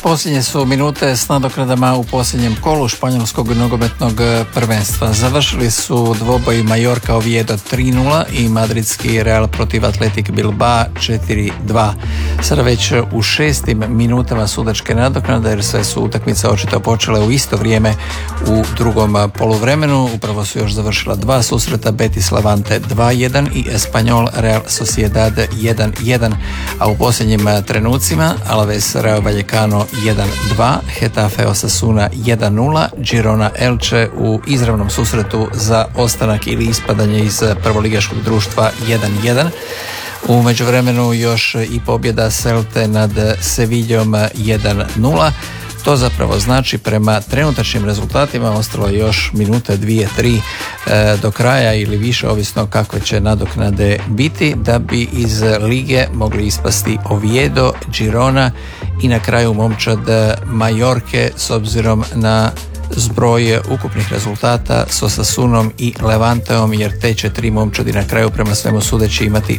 Posljednje su minute s nadoknadama u posljednjem kolu španjolskog nogometnog prvenstva. Završili su dvoboj Mallorca Oviedo 3-0 i madridski Real protiv Athletic Bilbao 4-2. Sada već u 6. minutama sudačke nadoknade, jer sve su utakmice očito počele u isto vrijeme u drugom poluvremenu. Upravo su još završila dva susreta, Betis Levante 2-1 i Espanyol Real Sociedad 1-1, a u posljednjim trenucima Alaves Rayo Vallecano 1-2, Getafe Osasuna 1-0, Girona Elche u izravnom susretu za ostanak ili ispadanje iz prvoligaškog društva 1-1. U međuvremenu još i pobjeda Celte nad Sevillom 1-0. To zapravo znači, prema trenutačnim rezultatima ostalo je još minute 2-3 do kraja ili više, ovisno kakve će nadoknade biti, da bi iz lige mogli ispasti Oviedo, Girona i na kraju momčad Majorke, s obzirom na zbroj ukupnih rezultata s Osasunom i Levanteom, jer te će tri momčadi na kraju prema svemu sudeći imati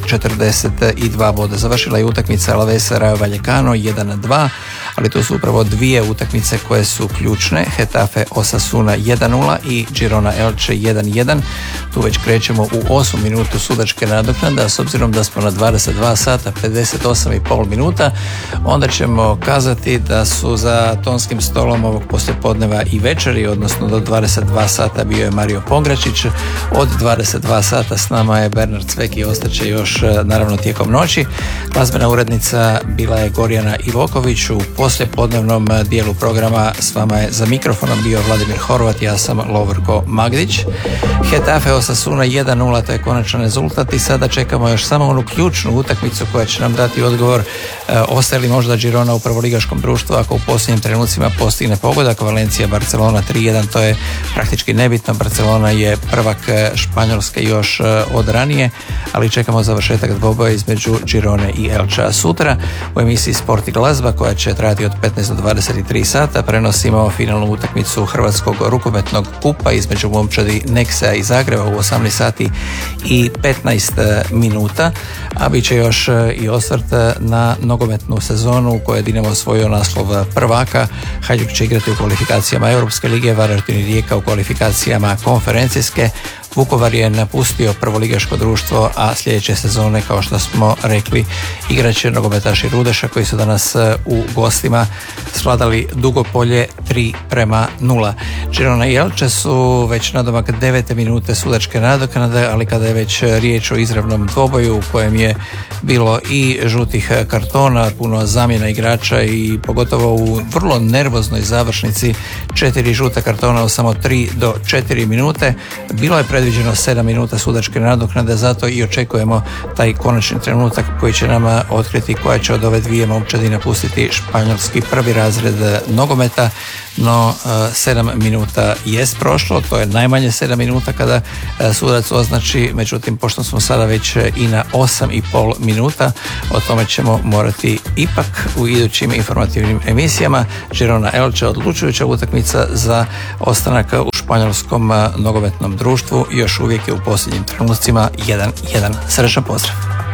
42 boda. Završila je utakmica Alavesa Rayo Vallecano 1-2, ali to su upravo dvije utakmice koje su ključne. Getafe Osasuna 1-0 i Girona Elche 1-1. Tu već krećemo u 8. minutu sudačke nadoknade, a s obzirom da smo na 22 sata 58,5 minuta, onda ćemo kazati da su za tonskim stolom ovog poslijepodneva i večeri, odnosno do 22 sata bio je Mario Pongračić, od 22 sata s nama je Bernard Cvek i ostaće još naravno tijekom noći. Glazbena urednica bila je Gorjana Ivoković. U poslijepodnevnom dijelu programa s vama je za mikrofonom bio Vladimir Horvat, ja sam Lovorko Magdić. Getafe Osasuna 1-0, to je konačan rezultat i sada čekamo još samo onu ključnu utakmicu koja će nam dati odgovor ostaje li možda Girona u prvoligaškom društvu ako u posljednjim trenucima postigne pogodak. Valencija Barcelona 3-1, to je praktički nebitno. Barcelona je prvak Španjolske još od ranije, ali čekamo završetak dvoboja između Girone i Elča. Sutra u emisiji Sport i glazba, koja će trajati od 15 do 23 sata, prenosimo finalnu utakmicu Hrvatskog rukometnog kupa između momčadi Nexa i Zagreba u 18 sati i 15 minuta, a bit će još i osvrt na nogometnu sezonu u kojoj je Dinamo osvojio naslov prvaka. Hajduk će igrati u kvalifikacijama Europske lige, Varaždin i Rijeka u kvalifikacijama konferencijske. Vukovar je napustio prvoligaško društvo, a sljedeće sezone, kao što smo rekli, igraće nogometaši Rudeša koji su danas u gostima svladali Dugopolje 3-0. Girona i Elche su već nadomak 9. minute sudačke nadoknade, ali kada je već riječ o izravnom dvoboju u kojem je bilo i žutih kartona, puno zamjena igrača i pogotovo u vrlo nervoznoj završnici 4 žuta kartona u samo 3 do 4 minute, bilo je predviđeno 7 minuta sudačke nadoknade, zato i očekujemo taj konačni trenutak koji će nama otkriti koja će od ove dvije momčadi napustiti španjolski prvi razred nogometa. No 7 minuta jest prošlo, to je najmanje 7 minuta kada sudac označi, međutim pošto smo sada već i na 8,5 minuta, o tome ćemo morati ipak u idućim informativnim emisijama. Girona Elche, odlučujuća utakmica za ostanak u španjolskom nogometnom društvu, još uvijek je u posljednjim trenucima 1-1. Srećan pozdrav.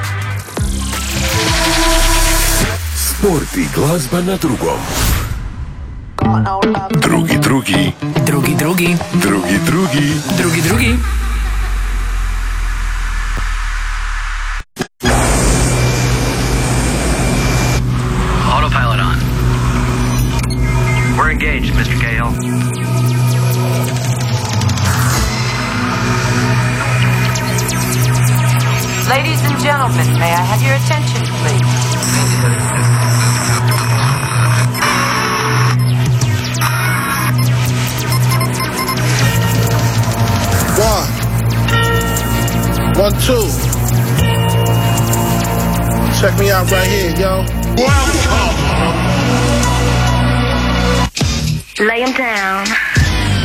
Sport i glazba na drugom. Drugi. Autopilot on. We're engaged, Mr. Cahill. Ladies and gentlemen, may I have your attention, please? One, two. Check me out right here, yo. Lay 'em down.